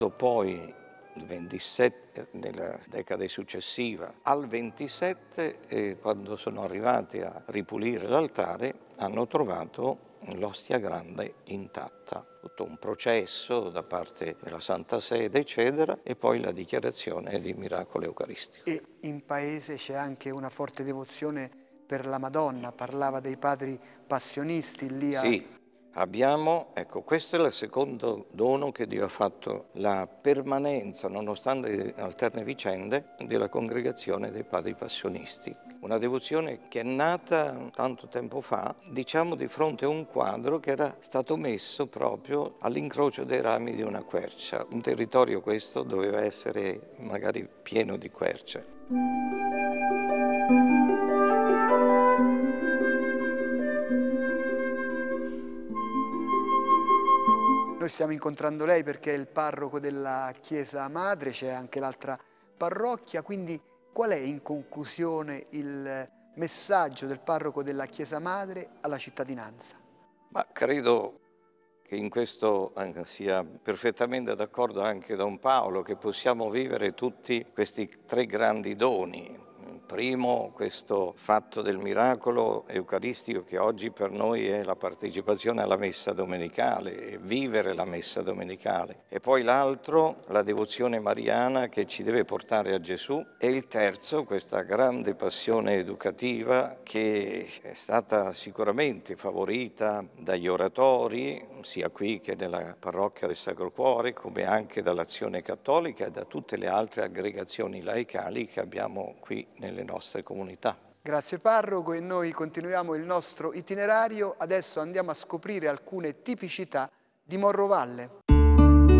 Poi il 27, nella decade successiva, al 27, quando sono arrivati a ripulire l'altare, hanno trovato l'ostia grande intatta. Tutto un processo da parte della Santa Sede, eccetera, e poi la dichiarazione di miracolo eucaristico. E in paese c'è anche una forte devozione per la Madonna, parlava dei padri passionisti lì a... Sì, abbiamo, ecco, questo è il secondo dono che Dio ha fatto, la permanenza, nonostante alterne vicende, della congregazione dei padri passionisti. Una devozione che è nata tanto tempo fa, diciamo di fronte a un quadro che era stato messo proprio all'incrocio dei rami di una quercia. Un territorio questo doveva essere magari pieno di querce. Noi stiamo incontrando lei perché è il parroco della Chiesa Madre, c'è anche l'altra parrocchia, quindi qual è in conclusione il messaggio del parroco della Chiesa Madre alla cittadinanza? Ma credo che in questo sia perfettamente d'accordo anche Don Paolo, che possiamo vivere tutti questi tre grandi doni. Primo, questo fatto del miracolo eucaristico che oggi per noi è la partecipazione alla messa domenicale e vivere la messa domenicale. E poi l'altro, la devozione mariana che ci deve portare a Gesù. E il terzo, questa grande passione educativa che è stata sicuramente favorita dagli oratori, sia qui che nella parrocchia del Sacro Cuore, come anche dall'Azione Cattolica e da tutte le altre aggregazioni laicali che abbiamo qui nelle nostre comunità. Grazie parroco, e noi continuiamo il nostro itinerario. Adesso andiamo a scoprire alcune tipicità di Morrovalle.